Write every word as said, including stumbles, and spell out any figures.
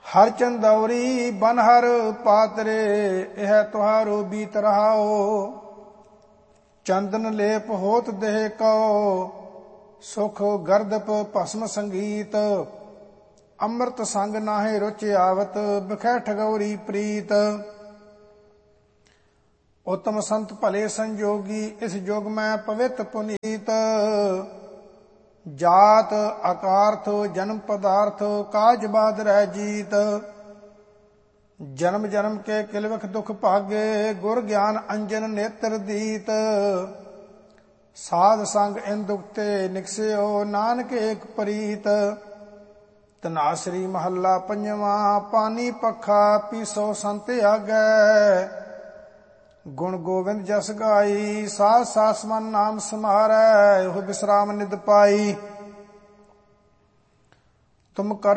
ਹਰ ਚੰਦੌਰੀ ਬਨਹਰ ਪਾਤਰੇ, ਇਹ ਤੁਹਾਰੋ ਬੀਤ ਰਹਾਓ। ਚੰਦਨ ਲੇਪ ਹੋਤ ਦੇਹ ਕਉ, ਸੁਖ ਗਰਦਪ ਭਸਮ ਸੰਗੀਤ। ਅੰਮ੍ਰਿਤ ਸੰਗ ਨਾਹੇ ਰੁਚ ਆਵਤ, ਬਿਖੈ ਠਗੌਰੀ ਪ੍ਰੀਤ। ਉਤਮ ਸੰਤ ਭਲੇ ਸੰਜੋਗੀ, ਇਸ ਜੁਗ ਮੈਂ ਪਵਿੱਤ ਪੁਨੀਤ। ਜਾਤ ਅਕਾਰਥ ਜਨਮ ਪਦਾਰਥ, ਕਾਜ ਬਾਦ ਰਹਿ ਜੀਤ। ਜਨਮ ਜਨਮ ਕੇ ਕਿਲਵਖ ਦੁਖ ਭਾਗੇ, ਗੁਰ ਗਿਆਨ ਅੰਜਨ ਨੇਤਰ ਦੀਤ। ਸਾਧ ਸੰਗ ਇਨ ਦੁਖ ਤੇ ਨਿਕਸਿਓ, ਨਾਨਕ ਏਕ ਪ੍ਰੀਤ। ਧਨਾਸਰੀ ਮਹੱਲਾ ਪੰਜਵਾਂ, ਪਾਨੀ ਪੱਖਾ ਪੀਸੋ ਸੰਤ ਆਗੈ। ਗੁਣ ਗੋਬਿੰਦ ਜਸ ਗਾਈ, ਸਾਧ ਸਾਸ ਮਨ ਨਾਮ ਸਮਾਰੈ। ਉਹ ਬਿਸਰਾਮ ਨਿਦ ਪਾਈ। ਤੁਮ ਕਰ